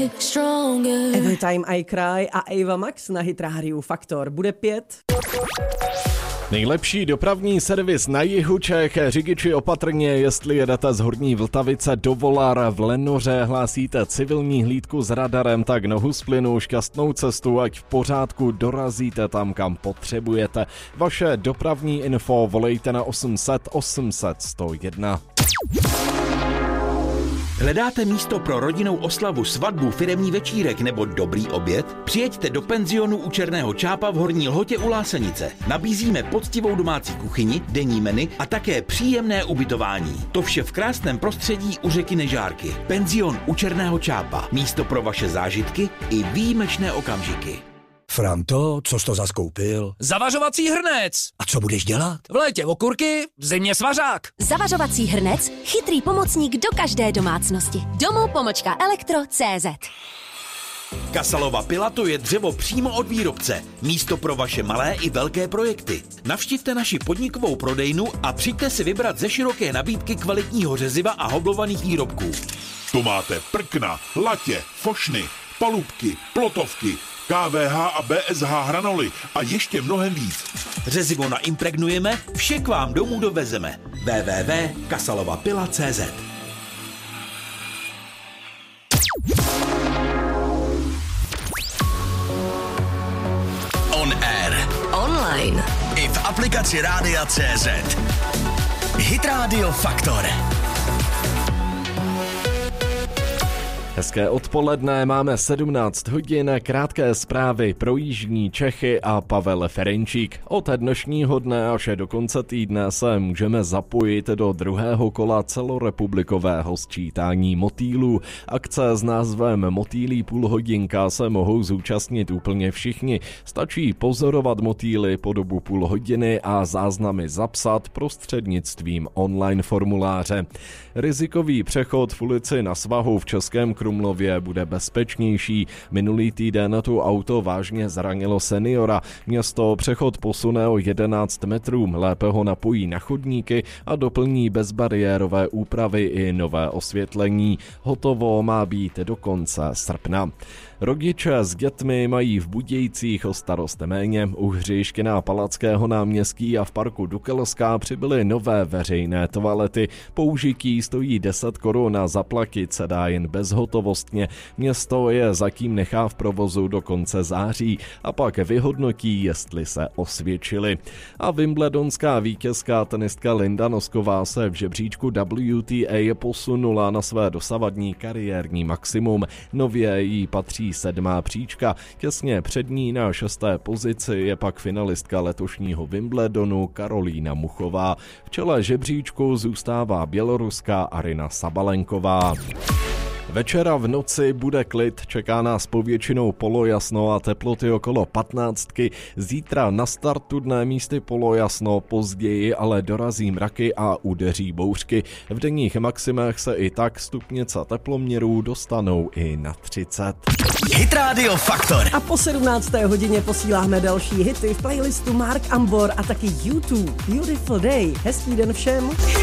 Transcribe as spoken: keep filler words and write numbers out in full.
Every Time I Cry a Ava Max na Hit Rádiu Faktor. Bude pět. Nejlepší dopravní servis na jihu Čech. Řidiči opatrně, jestli jedete z Horní Vltavice do Volar v Lenoře, hlásíte civilní hlídku s radarem, tak nohu z plynu, šťastnou cestu, ať v pořádku dorazíte tam, kam potřebujete. Vaše dopravní info volejte na osm set osm set sto jedna. Hledáte místo pro rodinnou oslavu, svatbu, firemní večírek nebo dobrý oběd? Přijeďte do penzionu u Černého Čápa v Horní Lhotě u Lásenice. Nabízíme poctivou domácí kuchyni, denní menu a také příjemné ubytování. To vše v krásném prostředí u řeky Nežárky. Penzion u Černého Čápa. Místo pro vaše zážitky i výjimečné okamžiky. Franto, co jsi to zas koupil? Zavařovací hrnec! A co budeš dělat? V létě okurky, v zimě svařák. Zavařovací hrnec, chytrý pomocník do každé domácnosti. Domů pomočka elektro tečka cé zet. Kasalova pila, to je dřevo přímo od výrobce. Místo pro vaše malé i velké projekty. Navštivte naši podnikovou prodejnu a přijďte si vybrat ze široké nabídky kvalitního řeziva a hoblovaných výrobků. Tu máte prkna, latě, fošny, palubky, plotovky, ká vé há a bé es há hranoly a ještě mnohem víc. Řezivo naimpregnujeme, vše k vám domů dovezeme. w w w tečka kasalovapila tečka cé zet. On air. Online. I v aplikaci Rádia tečka cé zet. Hit Radio Faktor. Hezké odpoledne, máme sedmnáct hodin, krátké zprávy pro jižní Čechy a Pavel Ferenčík. Od dnešního dne až do konce týdne se můžeme zapojit do druhého kola celorepublikového sčítání motýlů. Akce s názvem Motýlí půlhodinka se mohou zúčastnit úplně všichni. Stačí pozorovat motýly po dobu půl hodiny a záznamy zapsat prostřednictvím online formuláře. Rizikový přechod v ulici Na Svahu v Českém Krumlově bude bezpečnější. Minulý týden tu auto vážně zranilo seniora. Město přechod posune o jedenáct metrů, lépe ho napojí na chodníky a doplní bezbariérové úpravy i nové osvětlení. Hotovo má být do konce srpna. Rodiče s dětmi mají v Budějcích o starost méně. U hřišky na Palackého náměstí a v parku Dukelská přibyly nové veřejné toalety. Použití stojí deset korun a zaplatit se dá jen bezhotovostně. Město je zatím nechá v provozu do konce září a pak vyhodnotí, jestli se osvědčily. A wimbledonská vítězka tenistka Linda Nosková se v žebříčku W T A posunula na své dosavadní kariérní maximum. Nově jí patří sedmá příčka. Těsně před ní na šesté pozici je pak finalistka letošního Wimbledonu Karolína Muchová. V čele žebříčku zůstává běloruská Arina Sabalenková. Večera v noci bude klid, čeká nás povětšinou polojasno a teploty okolo patnáctky. Zítra na startu dne místy polojasno, později ale dorazí mraky a udeří bouřky. V denních maximech se i tak stupnice teploměrů dostanou i na třicet. Hit Radio Faktor. A po sedmnácté hodině posíláme další hity v playlistu Mark Ambor a taky YouTube. Beautiful Day. Hezký den všem.